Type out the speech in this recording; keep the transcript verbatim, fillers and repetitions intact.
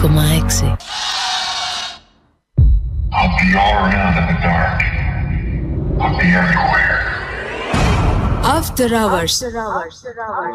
κόμμα έξι. I'll be all around in the dark. I'll be everywhere. After Hours. After hours.